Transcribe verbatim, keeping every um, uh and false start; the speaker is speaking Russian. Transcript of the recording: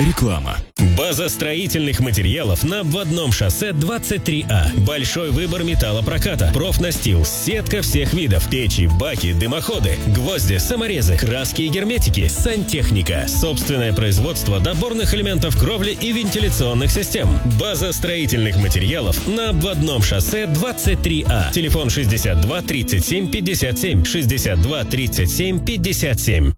Реклама. База строительных материалов на обводном шоссе двадцать три А. Большой выбор металлопроката, профнастил, сетка всех видов, печи, баки, дымоходы, гвозди, саморезы, краски и герметики, сантехника, собственное производство доборных элементов кровли и вентиляционных систем. База строительных материалов на обводном шоссе двадцать три А. Телефон шестьдесят два тридцать семь пятьдесят семь, шестьдесят два тридцать семь пятьдесят семь.